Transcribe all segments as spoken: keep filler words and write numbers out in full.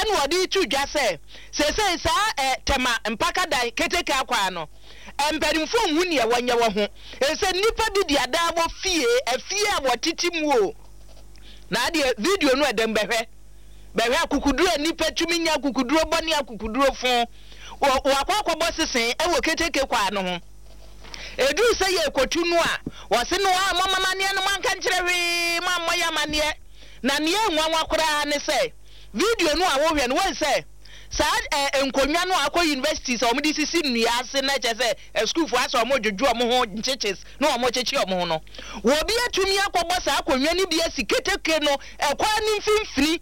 and what did you just say? Say, say, sir, eh, Tema, and Pakadai, Keteka Quano, and Pedinfo Munia when you were home. And said, Nipper did the adabo fear, a fear what teaching wo. Now, the video no them behe. Behe kukudro nipa tuminya kukudro bani kukudro fon. Wakwa boss say, I will keteke kwano. Edu say ye kotu no a wo se no a mama mane no man kan kirewe mamma ya mane na ne enwa kura ne say video no a wo hwe no won say sa enkonwa no akọ university so omdi sisi nnua ase na che say school for aso mo dwodwo omo ho ncheches no omo chechi omo ho no wo bi atumi akọbọ sa akonwa ni bi asiketeke no ekwa ni mfimfini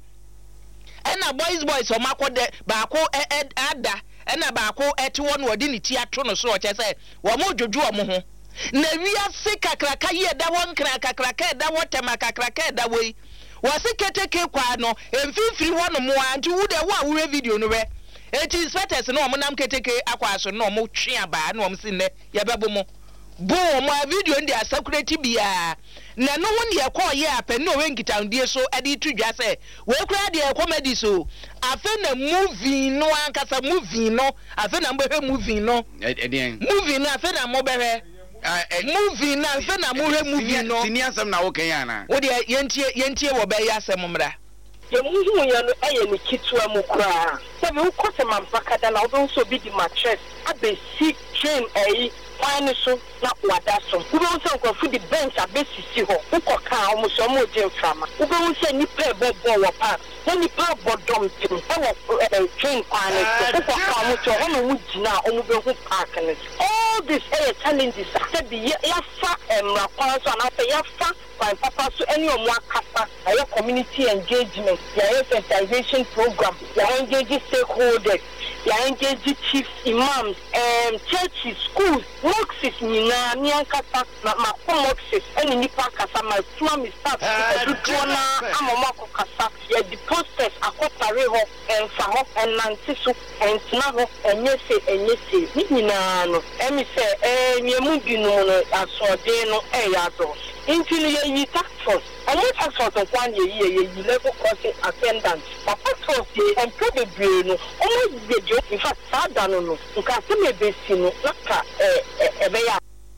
ena boys boys o makode ba ko ada ena ba ko eti won wodi ni ti ato no so o che say wo mo dwodwo omo ho na wiase kakraka ye da won kra kakraka da wotema kakraka da wei wase keteke kwa no emfifiri ho no mo anti wo de wo awure video no we eti inspectors no mo nam keteke akwa so no mo twe aba no mo sinne ye bebo mo bo mo video ndi asecurity bia na no won ye call ye apen no we nkita ndie so edi tudwa se we kura de comedy so afa na movie no ankasa movie no afa na mbe movie no movie no afa na mo behe movie na afa na mo he movie no sini asem na wo kan yana wo de yentie yentie wo be ya asem mra ye munzu ya no aye ni kitwa mu kra sabe wo kote mampaka na wo so bi di mattress abesi train eh Why so not what that's so? We don't say go for the bench a basis ho. Who ko ka o mo so mo je frama. We don't say ni pe bo bo wa pa. When ni pa bo dom tim. E wo train kwan so. Who ko ka mo so ho no mu gina o mo be hu park ni. All this eh challenges say be ya fa emra kwan so na fa ya fa kwan papa so any o mo akasa. Ayo community engagement, ya sensitization program, ya engage stakeholders, ya engage chiefs, imams, um, churches, schools. Moxis nina niankasa na makomoxis eni nipa kasa ma tuma mi start to do na amoma ko kasa ya the posters akotare ho enfa ho enante so entina ho enyese enyese nina no emi se eh miemu binu no asode no e ya do inti ni ye tax force and tax force on one ye ye ye level crossing attendant but tax force ye employ the brain no omo video in fact sada no no nka se me be si no naka eh ebeya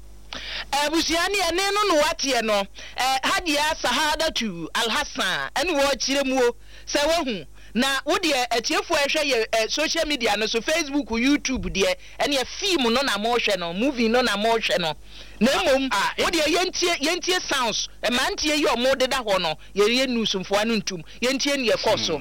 abusiani ene no no watie no eh hadia sahadatu alhasan ene wo kiremuo se wo hu na wo de atiefo ehwe ye social media no so Facebook YouTube de ene film no na mo hwe no movie no na mo hwe no na mom wo de yentie yentie sounds e mantie ye omo de da ho no ye ye nusumfo anu ntum yentie ne ye koso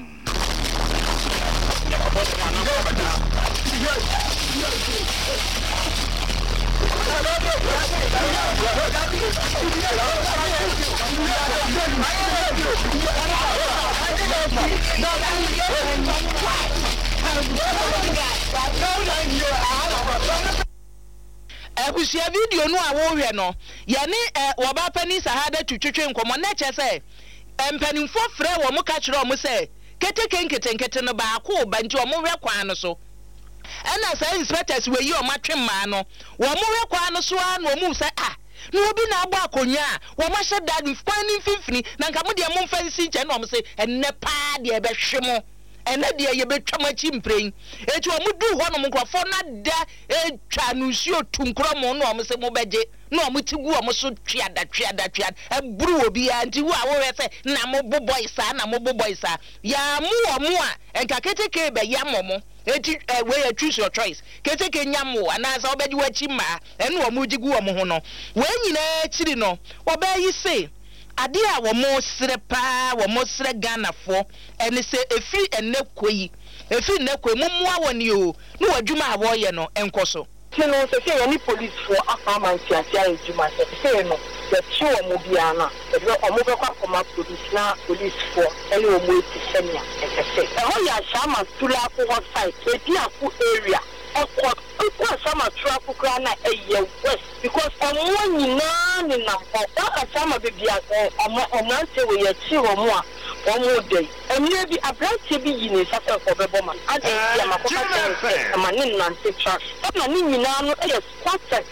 Abusia video no a wo hwe no ye ne woba pani sahada twetwe nkomo na che se empanimfo frɛ wo mo ka kyerɛ wo se keteke nketenkete no ba ko ba nti wo mo hwe kwan no so ena say inspectors we yi o matwe ma no wo mo hwe kwan no so an wo mu say ah no obi na agba akonya wo ma hye dad kwan ni mfimfini na nka mo de mo mfansi nche na wo say enne pa de be hwe mo ene de ye betwa machi mpren eti wo mudu ho no mkrofo na da etwa no nsuo tunkro mo no wo say mo beje no mo ti gu wo so twiada twiada twiada eburu obi anti wo a wo se na mo boboy sa na mo boboy sa ya mu wo mu a enka keteke be ya momo eti we you choose your choice keteke nyamo anasa obeji wachi ma ene wo mu jigu wo mo ho no we nyina chiri no obayi se ade a wo mo sre pa wo mo sre Ghana fo ene se efiri enne koyi efiri enne koyi mo mo awoni o no wadwuma a wo ye no enkoso kino se se yani police for afaman tiatia ejuma se se no the chi wo mo bia na e do o mo be kwa koma police na police for ele o mo ti semia e se e ho ya shama tula ko hot site e di aku area okwa okwa sama tula ko kra na eye west because omo nyina ni na ho ka sama be bia omo omo se we ya chi wo mo a omo dey emne bi abranche bi yini sasa ko be boma ade ya makoka se ma ni nante tra na ni nyina no e squatters a se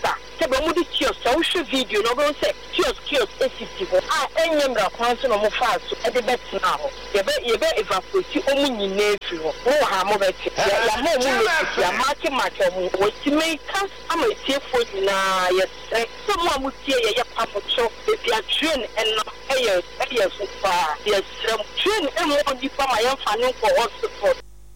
sabe mo di kiosk so show video no go say kiosk kiosk eighty ho ah enyem ra kwan so no mo fa so e de bet na ho ye be ye be evacuate o mu nyina efi ho wo ha mo bet ya ya mo mu ya market market mo wo ti make am a tie for na yes so mo am tie ye ye pa mo cho e ya train and no e ye e ye so fa yes train e mo di pa ma ye fa no ko hospital.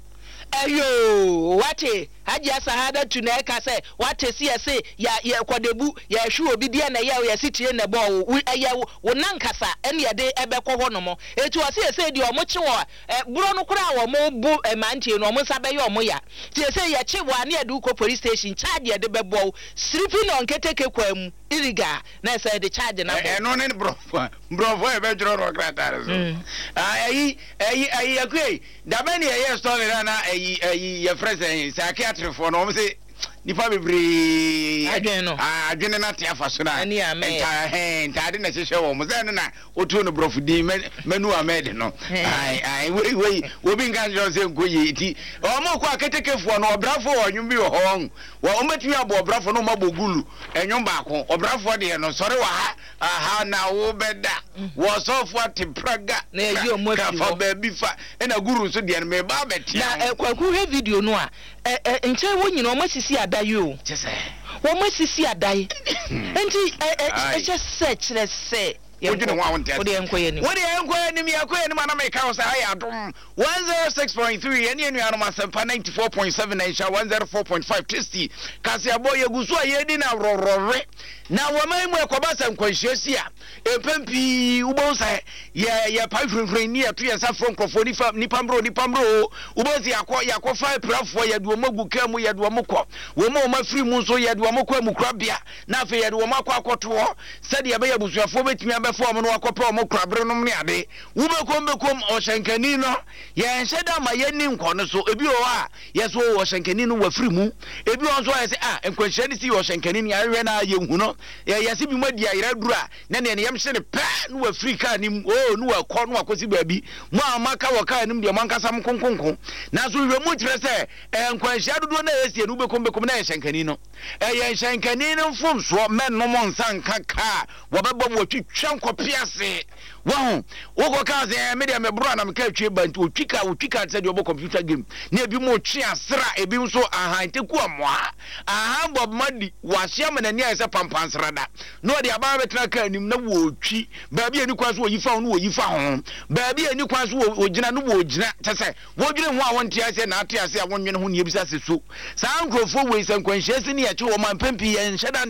Ayo, wate Haja Sahada tuneka say wate see say ya ya kwadebu ya hwe obi dia na ya ya sitie na ball ya wo nankasa ene ya de ebekọ ho no mo etu o say say di o mo chi wo buro no kura wo mo bu mantie no mo sabe ye o mo ya tie say ya chi wo ane adu ko police station charge ya de bebo stripping on keteke kwam iriga na say de charge na eh no ne bro bro fo e be juro ro kratare so ah ayi ayi ayi akui da be ne ye story na ayi ayi ye friend say for no say nipa bebre adwen no ah adwen na te afa so na enta eh enta de na hwehwe wo mo say na otu no brofudi menu amede no ai ai we we obi ngan jo say nkoyi ti o mo kwa ketekefo no obrafo onwum bi ho wo o matumi abo obrafo no mabogulu enwum ba ko obrafo de no sori wa ha na wo beda wo sofo atipraga na eji o mo fi fa ba bi fa na guru so de no me ba betia na kwaku he video no a eh nche wo nyina o masisi adayi o chese wo masisi adayi enti eh just search let's say Ojune wa wonte ode enkoye ni ode enkoye ni mi akoye ni mana me ka wo say adom one oh six point three ene enu anu masempa ninety-four point seven na isha one oh four point five Tasty kasi aboye gusu ayedi na rorore na wamai mu ekobasa nkwanhyiasi a empempi ubonsa ye ye paifrinfrin ni ato ye safro nkrofo ni fa ni pambro ni pambro ubonsi yakọ yakọ fa prafo ye do magu kamu ye do mokọ wo ma o mafiri mu nso ye do mokọ mu krabia na afa ye do makọ akoto sade ye be ye busuafo betimi abefo mo no akọpa mo krabre no ne ade wo be kom be kom o shankani no ye nhyeda ma ye ni nkọ no so ebi o a ye so o shankani no wafiri mu ebi o nso ye se ah nkwanhyiani si o shankani ni awe na ye hu no ya yasi bi madi ayira dura na ne yam hye ne pa no Africa ni o no akọ no akosi baabi mo amaka waka nim de mankasa m konkonko na so hwe mu kire se enkwanhia dodo na yesie no bekom bekom na yeshankani no eh yeshankani no mfom so men no mo nsanka ka wo bebo wo twitwa nkopiase wo wo ko ka se me de me bro na me ka twe bantu o twika o twika se de obo computer game na ebi mo twe asra ebi nso ahan teku amoa ahan bob madi wahye manani ayese pampansra da no de aba betra ka anim na wo twi baabi ani kwa so wo yifa no wo yifa ho baabi ani kwa so wo gina no wo gina tese wo dwene ho a wonte ase na ate ase a wonwene ho ne ebisa se so saa nkrofo we sankwanhye se ne ya che wo man pampi ye nhyeda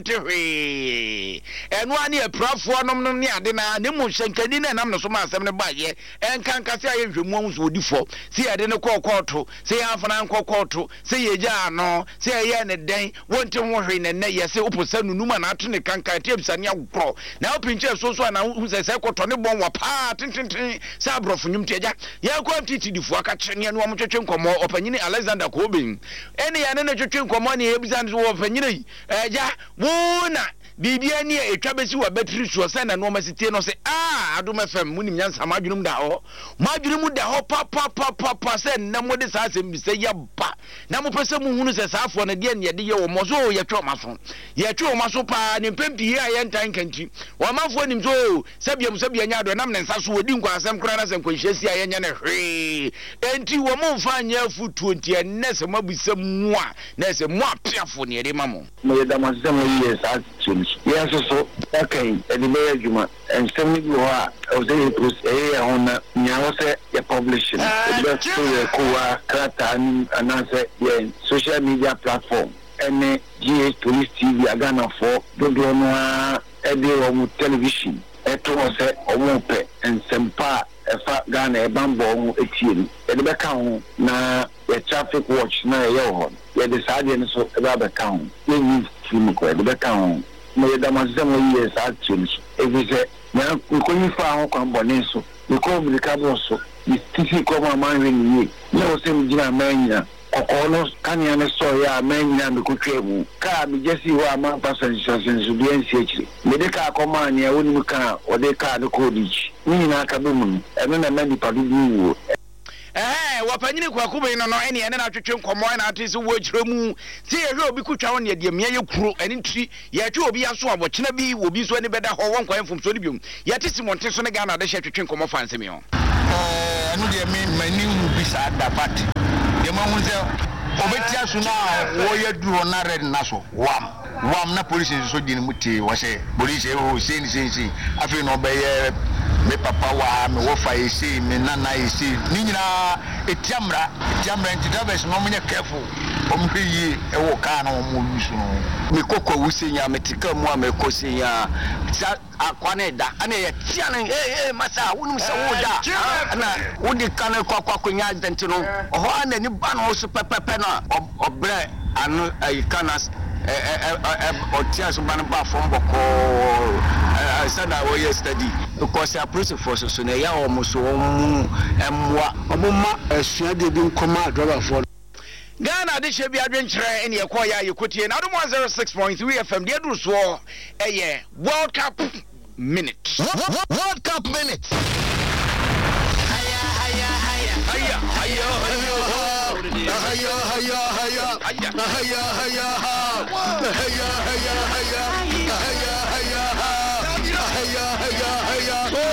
ntehwe eno ani e prafo nom no ne ade na ne mu shankani na nam no so ma asem ne ba ye enkanka se aye hwemu ahun so odifo se ade ne kokoto se ya afana nkokoto se ye gya no se ye ne den wonte ho hwe ne ne ye se oposa nunuma na ato ne kanka te ebisa ne agro na opinche so so na hu se se koto ne bon wa pa tintintin se abrofo nyum te gya ya ko titi difo aka kye ne no amtwetwe nkomo opanyini Alexander Kobin ene ya ne ne twetwe nkomo ne ebisa ne so opanyini egya wona bibia ni etwa besi wa battery so se na no masite no se ah adom F M munim nyansa madwunum da ho madwunum da ho pa pa pa pa pa se na mode sa asem bi se ya ba na mo pese mu hunu se saafo na de ne de ye wo mozo ye twa maso ye twa maso pa ne pempi ye aye ntan kanti wa mafo nim so se bia mu se bia nya do nam ne nsa so odi nkwa asem kura na se nkwanhyesi aye nya ne hwe enti wo mo mfa nya futuo nti enne se mabisa mu a na se mu apiafo ne de mamo mo ye da mazam ye sa yes so okay e de be adwuma and seven go a o say post e on nya wo say e publishing e be so e ko wa krata anase ye social media platform and G H Police T V agana for do do no a e de o mu television e to say o mu pe and sempa e fa Ghana e bambo mu etie e de be ka ho na e traffic watch na e yo ho ye de sade ne so e ba be ka ho ye ni film ko e de be ka ho mo ye da mazamo ye sa change e be se na ko ni fa ho kwa mbone so ni ko bi ka bo so ni tisi ko ma man we ni na o se mi gina manya kokono kanya ne so ya manya me ko twemu ka mi jesi wa ma passenger sense bi ensi akiri me de ka ko ma ne woni mi ka o de ka de ko di ni na ka be mu e no na na di padu bi wo eh wapanyini kwa kube no no ene ene na twetwe nkomo na atisi wo kyerɛ mu ti ye hwe obi kutwa wo ne de mia ye kuro ene ntri ye twe obi aso abɔkyena bi obi so ne bɛda hɔ won kwan fom so ne biom ye tisi monte so ne ga na de hye twetwe nkomo fa nsɛm yo eh eno de me mani hu bi sa da party de ma hu sɛ obetia so na wo ye duro na red na so wam wam na police so di ne muti wo sɛ police o sei ni sei sei afi no be ye me papa wa me wo fa isi me nana isi ni nyina etiamra etiamra ntidabes no munye careful omhyi e wo ka na mo lusu no me kokko wusenya me tika mu a me kosenya sa akwane da ana ye tia na eh eh masa wonum se wo da ana wodi kan kwakwa konya denti no oho ana ni ba no so pepepe no obre anu ayikanas eh eh otia so ban ba fom boko I said that way yesterday because I process for so na ya o muso mu emwa omuma asua de bi nkoma driver for Ghana de hye bi adwenkyerɛ ene yɛkɔ ya yɛkotie na one oh six point three F M de duru so ɛyɛ World Cup minute World Cup minute haya haya haya haya haya haya haya haya haya haya haya